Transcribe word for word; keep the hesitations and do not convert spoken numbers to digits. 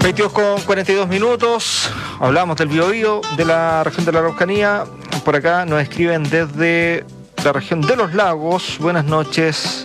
veintidós con cuarenta y dos minutos, hablamos del Biobío, de la región de la Araucanía. Por acá nos escriben desde la región de los lagos. Buenas noches.